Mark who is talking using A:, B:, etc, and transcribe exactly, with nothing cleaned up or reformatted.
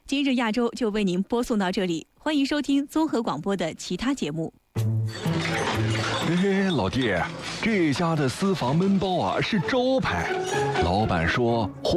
A: 今日亚洲就为您播送到这里，欢迎收听综合广播的其他节目。
B: 哎，老弟，这家的私房焖包啊是招牌，老板说